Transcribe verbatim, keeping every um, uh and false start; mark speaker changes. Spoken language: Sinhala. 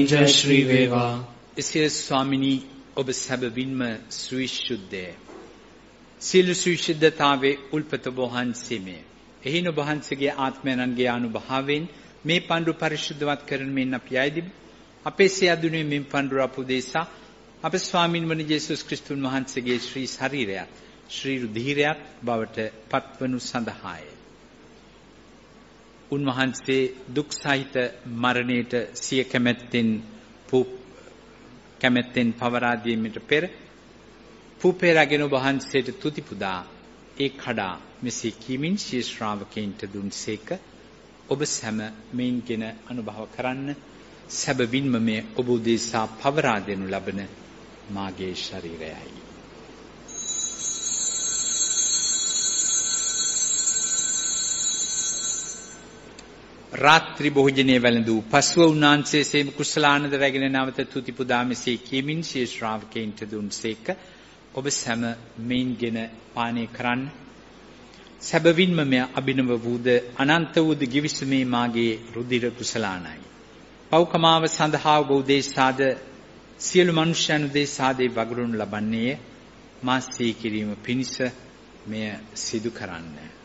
Speaker 1: ජය ශ්‍රී වේවා.
Speaker 2: එසේ ස්වාමිනී ඔබ සැබවින්ම සවිශුද්ධය. සියලු සවිශුද්ධතාවේ උල්පත ඔබ වහන්සේමය. එහින ඔබ වහන්සේගේ ආත්මයන්ගේ අනුභවයෙන් මේ පඬුර පරිශුද්ධවත් කරන මෙන් අපි අයදිමු. අපේ සියදුනේ මෙන් පඬුර අපුදේසා අප ස්වාමින් වන යේසුස් ක්‍රිස්තුන් වහන්සේගේ ශ්‍රී ශරීරයත් ශ්‍රී රුධිරයත් බවට පත්වනු සඳහාය. උන්වහන්සේ දුක් සහිත මරණයට සිය කැමැත්තෙන් කැමැත්තෙන් පවරා දීමට පෙර පුපේරගෙන වහන්සේට තුති පුදා ඒ කඩා මෙසේ කීමින් ශී ශ්‍රාවකයන්ට දුන්සේක. ඔබ සැම මෙයින්ගෙන අනුභව කරන්න. සැබවින්ම මේ ඔබ උදෙසා පවරා දෙනු ලබන මාගේ ශරීරයයි. රාත්‍රී භෝජනයේ වැළඳූ පසුව උන්වහන්සේ සේම කුසලානන්ද රැගෙන නැවත තුති පුදා මෙසේ කියමින් ශී ශ්‍රාවකයන්ට දුන්සේක. ඔබ සැම මෙයින්ගෙන පානය කරන්න. සැබවින්ම මෙය අභිනව වූද අනන්ත වූද ගිවිසුමේ මාගේ රුධිර කුසලානයි. පව්කමාව සඳහා ඔබ උදෙසාද සියලු මනුෂ්‍යයන් උදෙසාද වගුරුන් ලබන්නේ මා සිහි කිරීම පිණිස මෙය සිදු කරන්න.